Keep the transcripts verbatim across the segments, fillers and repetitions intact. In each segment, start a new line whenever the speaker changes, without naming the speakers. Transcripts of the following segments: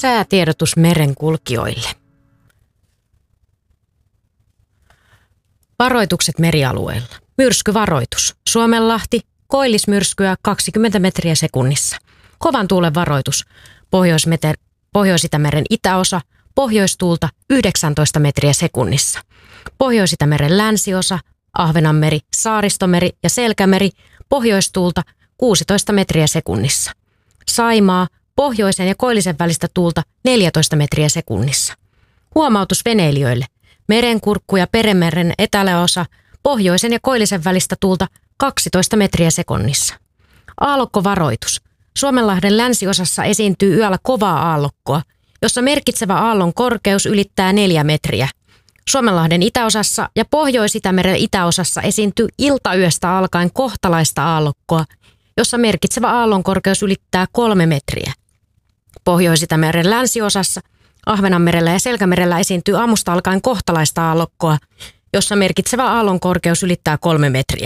Säätiedotus merenkulkijoille. Varoitukset merialueilla. Myrskyvaroitus. Suomenlahti, koillismyrskyä kaksikymmentä metriä sekunnissa. Kovan tuulen varoitus. Pohjois-Mete- Pohjois-Itämeren itäosa, pohjoistuulta yhdeksäntoista metriä sekunnissa. Pohjois-Itämeren länsiosa, Ahvenanmeri, Saaristomeri ja Selkämeri, pohjoistuulta kuusitoista metriä sekunnissa. Saimaa, pohjoisen ja koillisen välistä tuulta neljätoista metriä sekunnissa. Huomautus veneilijöille. Merenkurkku ja Perämeren eteläosa, pohjoisen ja koillisen välistä tuulta kaksitoista metriä sekunnissa. Aallokkovaroitus. Suomenlahden länsiosassa esiintyy yöllä kovaa aallokkoa, jossa merkitsevä aallon korkeus ylittää neljä metriä. Suomenlahden itäosassa ja Pohjois-Itämeren itäosassa esiintyy iltayöstä alkaen kohtalaista aallokkoa, jossa merkitsevä aallon korkeus ylittää kolme metriä. Pohjois-Itämeren länsiosassa, Ahvenanmerellä ja Selkämerellä esiintyy aamusta alkaen kohtalaista aallokkoa, jossa merkitsevä aallon korkeus ylittää kolme metriä.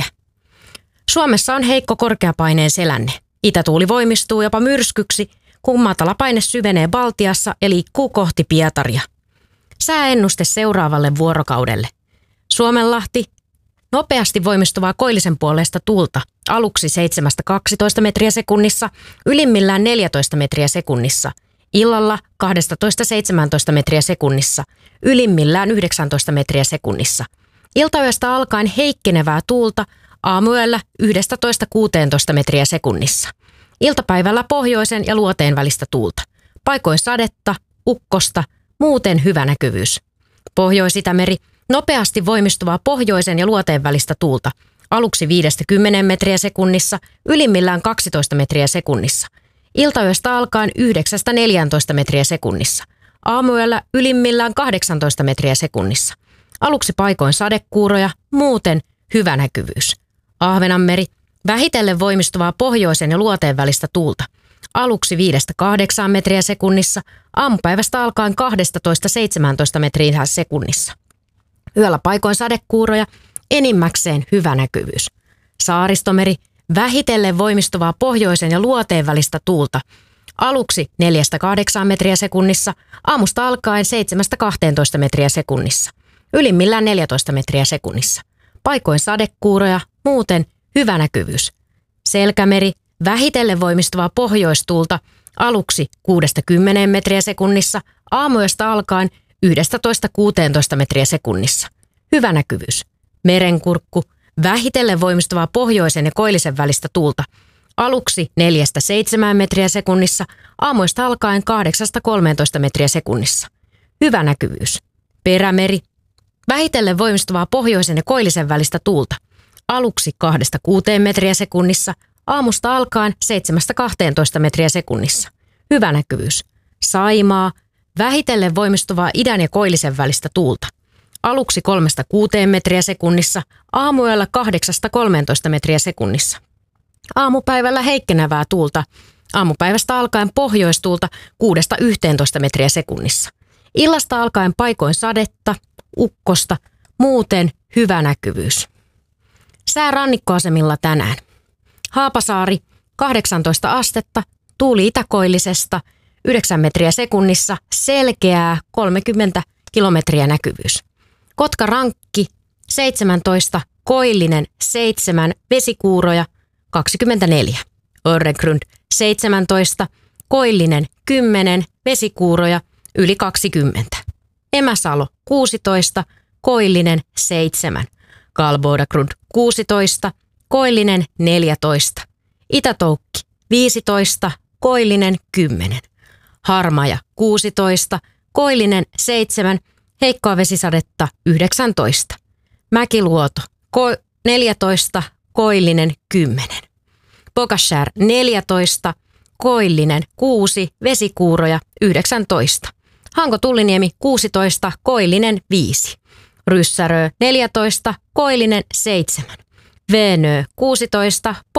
Suomessa on heikko korkeapaineen selänne. Itätuuli voimistuu jopa myrskyksi, kun matalapaine syvenee Baltiassa ja liikkuu kohti Pietaria. Sääennuste seuraavalle vuorokaudelle. Suomenlahti, nopeasti voimistuvaa koillisen puoleista tuulta, aluksi seitsemästä kaksitoista metriä sekunnissa, ylimmillään neljätoista metriä sekunnissa, illalla kaksitoista seitsemäntoista metriä sekunnissa, ylimmillään yhdeksäntoista metriä sekunnissa. Iltayöstä alkaen heikkenevää tuulta, aamuyöllä yksitoista kuusitoista metriä sekunnissa. Iltapäivällä pohjoisen ja luoteen välistä tuulta. Paikoin sadetta, ukkosta, muuten hyvä näkyvyys. Pohjois-Itämeri, nopeasti voimistuvaa pohjoisen ja luoteen välistä tuulta. Aluksi viidestä kymmeneen metriä sekunnissa, ylimmillään kaksitoista metriä sekunnissa. Iltayöstä alkaen yhdeksästä neljääntoista metriä sekunnissa. Aamuyöllä ylimmillään kahdeksantoista metriä sekunnissa. Aluksi paikoin sadekuuroja, muuten hyvä näkyvyys. Ahvenanmeri, vähitellen voimistuvaa pohjoisen ja luoteen välistä tuulta. Aluksi viidestä kahdeksaan metriä sekunnissa, aamupäivästä alkaen kaksitoista seitsemäntoista metriä sekunnissa. Yöllä paikoin sadekuuroja, enimmäkseen hyvä näkyvyys. Saaristomeri, vähitellen voimistuvaa pohjoisen ja luoteen välistä tuulta. Aluksi neljästä kahdeksaan metriä sekunnissa, aamusta alkaen seitsemästä kahteentoista metriä sekunnissa. Ylimmillään neljätoista metriä sekunnissa. Paikoin sadekuuroja, muuten hyvä näkyvyys. Selkämeri, vähitellen voimistuvaa pohjoistuulta, aluksi kuudesta kymmeneen metriä sekunnissa, aamuyöstä alkaen yksitoista kuusitoista metriä sekunnissa. Hyvä näkyvyys. Merenkurkku, vähitellen voimistuvaa pohjoisen ja koillisen välistä tuulta, aluksi neljästä seitsemään metriä sekunnissa, aamuista alkaen kahdeksasta kolmeentoista metriä sekunnissa. Hyvä näkyvyys. Perämeri, vähitellen voimistuvaa pohjoisen ja koillisen välistä tuulta, aluksi kahdesta kuuteen metriä sekunnissa, aamusta alkaen seitsemästä kahteentoista metriä sekunnissa. Hyvä näkyvyys. Saimaa, vähitellen voimistuvaa idän ja koillisen välistä tuulta, aluksi kolmesta kuuteen metriä sekunnissa, aamuyöllä kahdeksasta kolmeentoista metriä sekunnissa. Aamupäivällä heikkenevää tuulta, aamupäivästä alkaen pohjoistuulta kuudesta yhteentoista metriä sekunnissa. Illasta alkaen paikoin sadetta, ukkosta, muuten hyvä näkyvyys. Sää rannikkoasemilla tänään. Haapasaari, kahdeksantoista astetta, tuuli itäkoillisesta, yhdeksän metriä sekunnissa, selkeää, kolmekymmentä kilometriä näkyvyys. Kotka-Rankki, seitsemäntoista, koillinen, seitsemän, vesikuuroja, kaksikymmentäneljä. Öregrund, seitsemäntoista, koillinen, kymmenen, vesikuuroja, yli kaksikymmentä. Emäsalo, kuusitoista, koillinen, seitsemän. Galbodagrund, kuusitoista, koillinen, neljätoista. Itätoukki, viisitoista, koillinen, kymmenen. Harmaja, kuusitoista, koillinen, seitsemän, heikkoa vesisadetta, yhdeksäntoista. Mäkiluoto, ko- neljätoista, koillinen, kymmenen. Pogashär, neljätoista, koillinen, kuusi, vesikuuroja, yhdeksäntoista. Hanko-Tulliniemi, kuusitoista, koillinen, viisi. Ryssärö, neljätoista, koillinen, seitsemän. Veenö, kuusitoista,